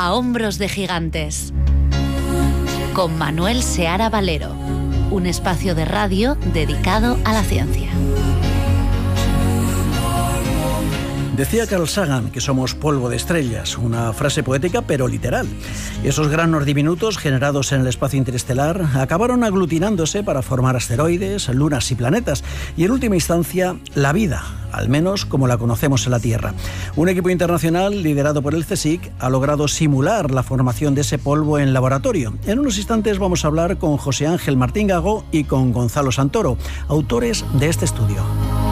A hombros de gigantes, con Manuel Seara Valero, un espacio de radio dedicado a la ciencia. Decía Carl Sagan que somos polvo de estrellas, una frase poética pero literal. Esos granos diminutos generados en el espacio interestelar acabaron aglutinándose para formar asteroides, lunas y planetas, y en última instancia la vida, al menos como la conocemos en la Tierra. Un equipo internacional liderado por el CSIC ha logrado simular la formación de ese polvo en laboratorio. En unos instantes vamos a hablar con José Ángel Martín Gago y con Gonzalo Santoro, autores de este estudio.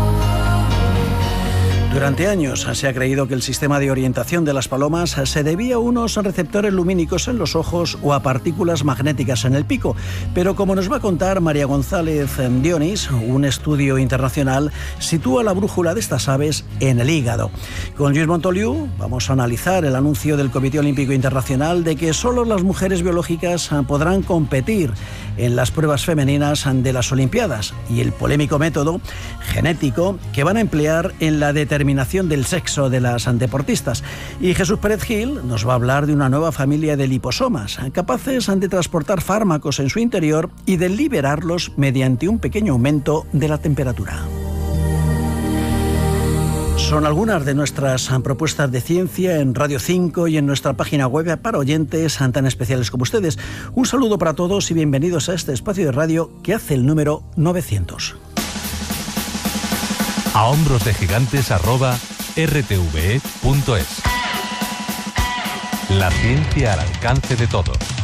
Durante años se ha creído que el sistema de orientación de las palomas se debía a unos receptores lumínicos en los ojos o a partículas magnéticas en el pico, pero como nos va a contar María González Dionis, un estudio internacional sitúa la brújula de estas aves en el hígado. Con Lluís Montoliu vamos a analizar el anuncio del Comité Olímpico Internacional de que solo las mujeres biológicas podrán competir en las pruebas femeninas de las Olimpiadas y el polémico método genético que van a emplear en la determinación del sexo de las deportistas. Y Jesús Pérez Gil nos va a hablar de una nueva familia de liposomas capaces de transportar fármacos en su interior y de liberarlos mediante un pequeño aumento de la temperatura. Son algunas de nuestras propuestas de ciencia en Radio 5 y en nuestra página web para oyentes tan especiales como ustedes. Un saludo para todos y bienvenidos a este espacio de radio que hace el número 900. A hombros de gigantes @rtve.es. La ciencia al alcance de todos.